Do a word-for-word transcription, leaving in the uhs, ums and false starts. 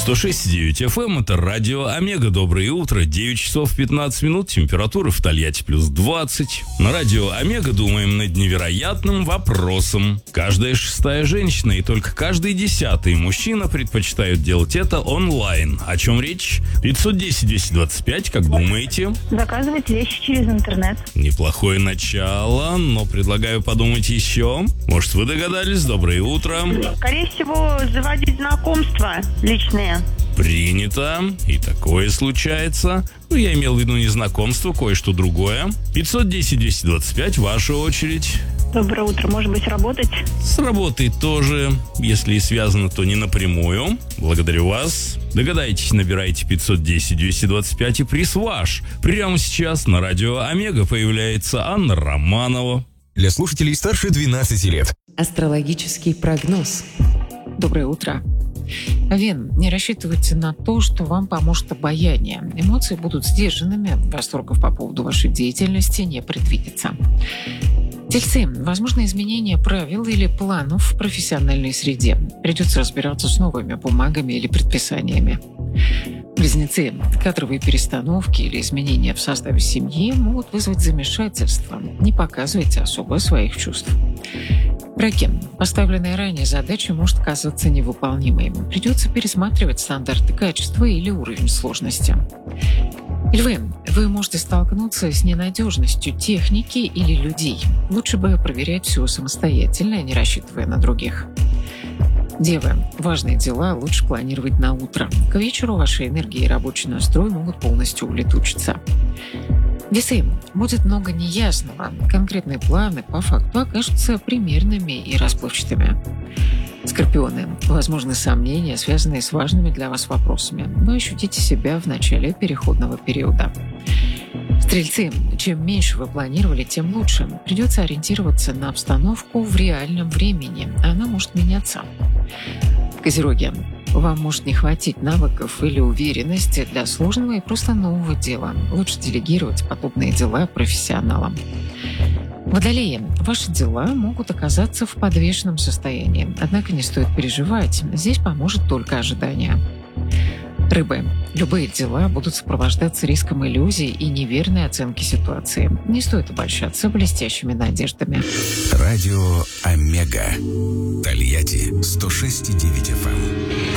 сто шесть и девять эф эм, это радио Омега. Доброе утро, девять часов пятнадцать минут, температура в Тольятти плюс двадцать. На радио Омега думаем над невероятным вопросом. Каждая шестая женщина и только каждый десятый мужчина предпочитают делать это онлайн. О чем речь? пятьсот десять двести двадцать пять, как думаете? Заказывать вещи через интернет. Неплохое начало, но предлагаю подумать еще. Может, вы догадались? Доброе утро. Скорее всего, заводить знакомства личные. Принято. И такое случается. Ну, я имел в виду не знакомство, кое-что другое. пятьсот десять двести двадцать пять, ваша очередь. Доброе утро. Может быть, работать? С работой тоже. Если и связано, то не напрямую. Благодарю вас. Догадайтесь, набирайте пятьсот десять двести двадцать пять и приз ваш. Прямо сейчас на радио Омега появляется Анна Романова. Для слушателей старше двенадцати лет. Астрологический прогноз. Доброе утро. Овен, не рассчитывайте на то, что вам поможет обаяние. Эмоции будут сдержанными, восторгов по поводу вашей деятельности не предвидится. Тельцы, возможно изменение правил или планов в профессиональной среде. Придется разбираться с новыми бумагами или предписаниями. Близнецы, кадровые перестановки или изменения в составе семьи могут вызвать замешательство. Не показывайте особо своих чувств. Раки. Поставленная ранее задача может казаться невыполнимой. Придется пересматривать стандарты качества или уровень сложности. Львы. Вы можете столкнуться с ненадежностью техники или людей. Лучше бы проверять все самостоятельно, не рассчитывая на других. Девы. Важные дела лучше планировать на утро. К вечеру ваша энергия и рабочий настрой могут полностью улетучиться. Весы. Будет много неясного. Конкретные планы по факту окажутся примерными и расплывчатыми. Скорпионы. Возможны сомнения, связанные с важными для вас вопросами. Вы ощутите себя в начале переходного периода. Стрельцы. Чем меньше вы планировали, тем лучше. Придется ориентироваться на обстановку в реальном времени. Она может меняться. Козероги. Вам может не хватить навыков или уверенности для сложного и просто нового дела. Лучше делегировать подобные дела профессионалам. Водолеи. Ваши дела могут оказаться в подвешенном состоянии. Однако не стоит переживать. Здесь поможет только ожидание. Рыбы. Любые дела будут сопровождаться риском иллюзий и неверной оценки ситуации. Не стоит обольщаться блестящими надеждами. Радио Омега. Тольятти сто шесть и девять эф эм.